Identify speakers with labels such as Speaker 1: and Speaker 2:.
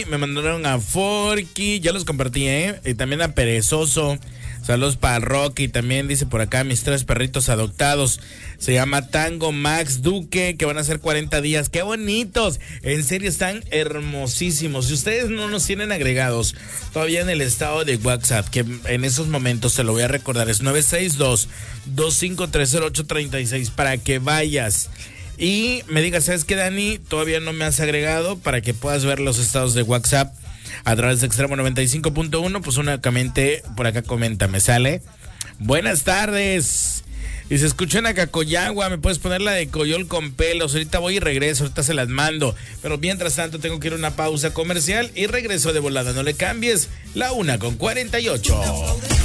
Speaker 1: Me mandaron a Forky, ya los compartí, y también a Perezoso. Saludos para Rocky, también dice por acá mis 3 perritos adoptados. Se llama Tango, Max, Duque, que van a ser 40 días. ¡Qué bonitos! En serio, están hermosísimos. Si ustedes no nos tienen agregados todavía en el estado de WhatsApp, que en esos momentos te lo voy a recordar, es 962-2530-836 para que vayas y me digas, ¿sabes qué, Dani? Todavía no me has agregado, para que puedas ver los estados de WhatsApp a través de Extremo 95.1, pues únicamente por acá coméntame, ¿sale? Buenas tardes. Y se escucha en Acacoyagua, me puedes poner la de Coyol con pelos. Ahorita voy y regreso, ahorita se las mando. Pero mientras tanto tengo que ir a una pausa comercial y regreso de volada. No le cambies, la 1:48.